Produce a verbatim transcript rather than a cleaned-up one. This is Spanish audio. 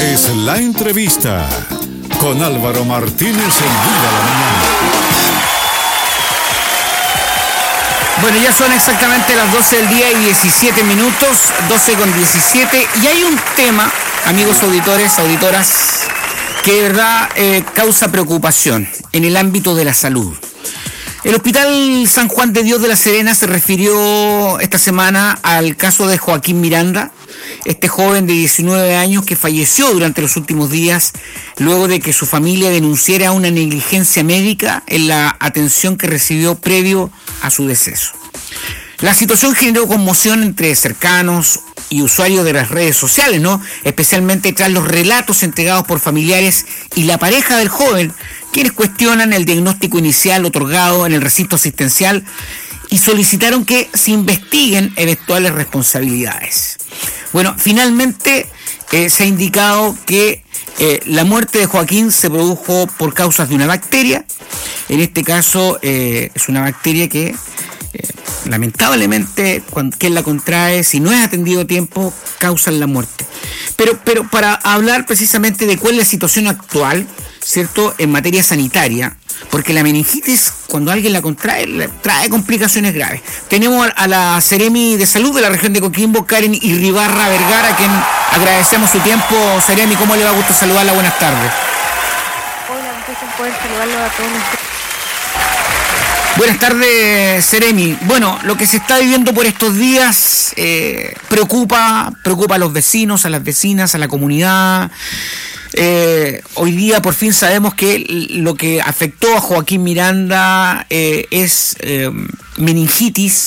Es la entrevista con Álvaro Martínez en Viva la Mañana. Bueno, ya son exactamente las doce del día y diecisiete minutos, doce con diecisiete, y hay un tema, amigos auditores, auditoras, que de verdad eh, causa preocupación en el ámbito de la salud. El Hospital San Juan de Dios de La Serena se refirió esta semana al caso de Joaquín Miranda, este joven de diecinueve años que falleció durante los últimos días luego de que su familia denunciara una negligencia médica en la atención que recibió previo a su deceso. La situación generó conmoción entre cercanos y usuarios de las redes sociales, ¿no? Especialmente tras los relatos entregados por familiares y la pareja del joven, quienes cuestionan el diagnóstico inicial otorgado en el recinto asistencial y solicitaron que se investiguen eventuales responsabilidades. Bueno, finalmente eh, se ha indicado que eh, la muerte de Joaquín se produjo por causas de una bacteria. En este caso eh, es una bacteria que eh, lamentablemente cuando quien la contrae, si no es atendido a tiempo, causan la muerte. Pero, pero para hablar precisamente de cuál es la situación actual, ¿cierto?, en materia sanitaria, porque la meningitis, cuando alguien la contrae, le trae complicaciones graves. Tenemos a la Seremi de Salud de la región de Coquimbo, Karen Irribarra Vergara, a quien agradecemos su tiempo. Seremi, ¿cómo le va? Gusto saludarla, buenas tardes. Hola, un gusto poder saludarlo a todos. Buenas tardes, Seremi. Bueno, lo que se está viviendo por estos días eh, preocupa, preocupa a los vecinos, a las vecinas, a la comunidad. Eh, hoy día por fin sabemos que lo que afectó a Joaquín Miranda eh, es eh, meningitis,